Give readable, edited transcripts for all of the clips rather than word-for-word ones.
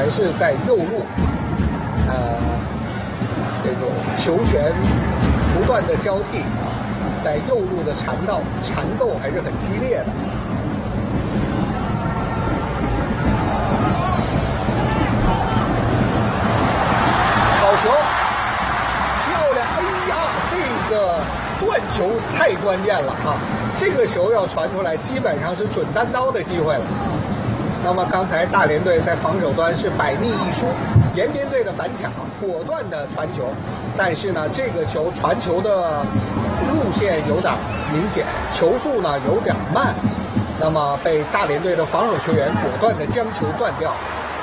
还是在右路，这种球权不断的交替啊，在右路的缠斗还是很激烈的。好球，漂亮！哎呀，这个断球太关键了啊！这个球要传出来，基本上是准单刀的机会了。那么刚才大连队在防守端是百密一疏，延边队的反抢果断的传球，但是呢，这个球传球的路线有点明显，球速呢有点慢，那么被大连队的防守球员果断的将球断掉。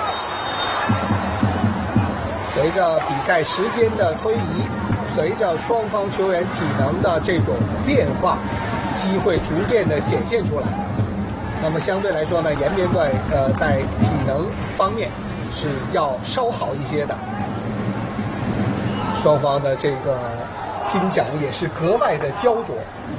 随着比赛时间的推移，随着双方球员体能的这种变化，机会逐渐的显现出来。那么相对来说呢，延边队在体能方面是要稍好一些的，双方的这个拼抢也是格外的焦灼。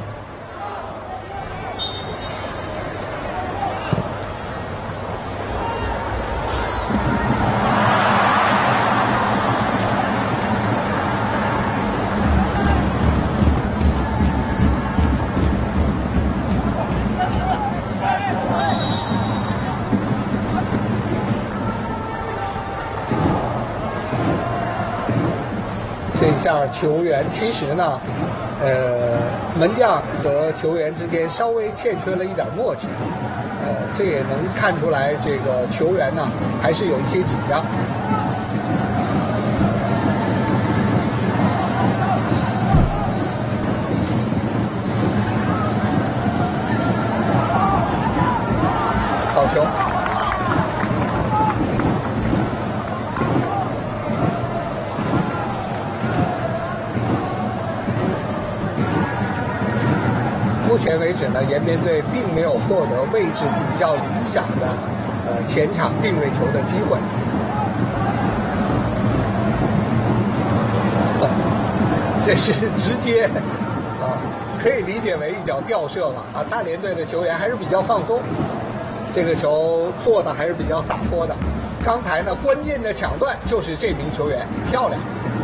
这下球员其实呢，门将和球员之间稍微欠缺了一点默契，这也能看出来这个球员呢还是有一些紧张。好球！目前为止呢，延边队并没有获得位置比较理想的前场定位球的机会。这是直接可以理解为一脚吊射吧啊！大连队的球员还是比较放松，这个球做的还是比较洒脱的。刚才呢，关键的抢断就是这名球员，漂亮。